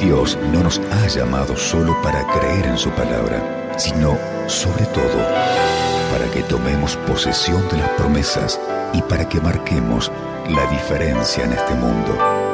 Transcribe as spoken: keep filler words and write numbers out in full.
Dios no nos ha llamado solo para creer en su palabra, sino, sobre todo, para que tomemos posesión de las promesas y para que marquemos la diferencia en este mundo.